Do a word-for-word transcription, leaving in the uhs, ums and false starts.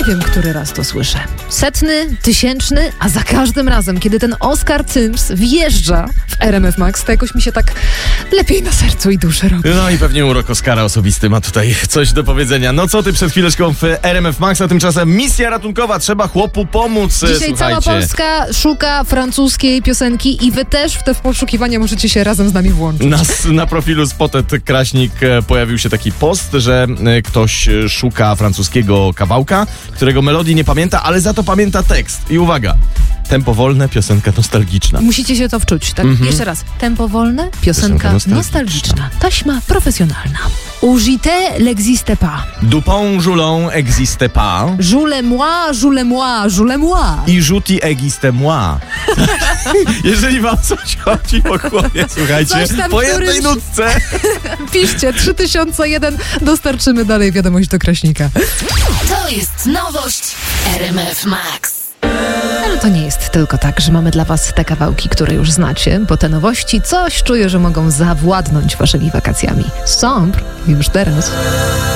Nie wiem, który raz to słyszę. Setny, tysięczny, a za każdym razem, kiedy ten Oscar Sims wjeżdża w R M F Max, to jakoś mi się tak lepiej na sercu i duszy robi. No i pewnie urok Oscara osobisty ma tutaj coś do powiedzenia. No co ty przed chwileczką w R M F Max, a tymczasem misja ratunkowa, trzeba chłopu pomóc. Dzisiaj Słuchajcie. cała Polska szuka francuskiej piosenki i wy też w te poszukiwania możecie się razem z nami włączyć. Na, na profilu Spotted Kraśnik pojawił się taki post, że ktoś szuka francuskiego kawałka, którego melodii nie pamięta, ale za to pamięta tekst. I uwaga, tempo wolne, piosenka nostalgiczna. Musicie się to wczuć, tak? Mhm. Jeszcze raz. Tempo wolne, piosenka, Piosenka nostalgiczna. nostalgiczna. Taśma profesjonalna. Ujité l'existe pas. Dupont Joulon existe pas. Joule-moi, joule-moi, joule-moi. I rzuti existe moi. Jeżeli wam coś chodzi po głowie, słuchajcie, Coś tam po jednej którymś- nutce. Piszcie, trzy tysiące jeden, dostarczymy dalej wiadomość do Kraśnika. To jest nowość w R M F Max. Ale to nie jest tylko tak, że mamy dla was te kawałki, które już znacie, bo te nowości coś czuję, że mogą zawładnąć waszymi wakacjami. Sombr już teraz.